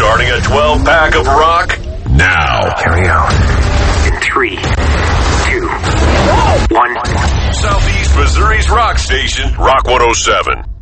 Starting a 12-pack of rock now. Here we go. In 3, 2, 1. Southeast Missouri's rock station, Rock 107.